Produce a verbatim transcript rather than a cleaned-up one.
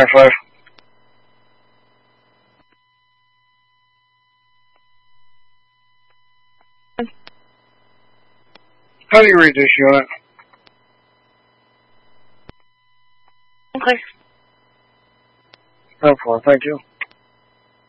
Next five. How do you read this unit? Okay. ten four, thank you.